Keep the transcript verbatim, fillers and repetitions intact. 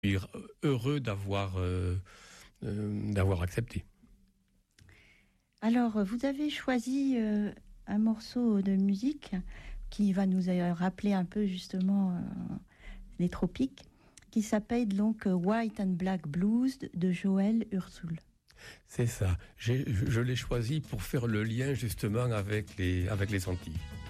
suis heureux d'avoir, euh, euh, d'avoir accepté. Alors, vous avez choisi euh, un morceau de musique qui va nous euh, rappeler un peu justement euh, les tropiques, qui s'appelle donc euh, White and Black Blues de Joël Ursule. C'est ça. J'ai, je, je l'ai choisi pour faire le lien justement avec les, avec les Antilles.